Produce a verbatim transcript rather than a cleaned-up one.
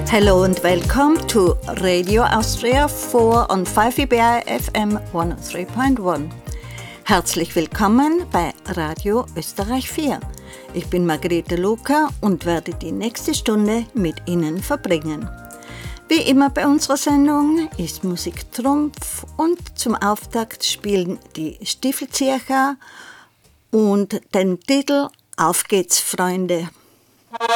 Hello and welcome to Radio Austria four on five E B I F M one oh three point one. Herzlich willkommen bei Radio Österreich vier. Ich bin Margarete Luka und werde die nächste Stunde mit Ihnen verbringen. Wie immer bei unserer Sendung ist Musik Trumpf und zum Auftakt spielen die Stiefelzieher und den Titel Auf geht's, Freunde.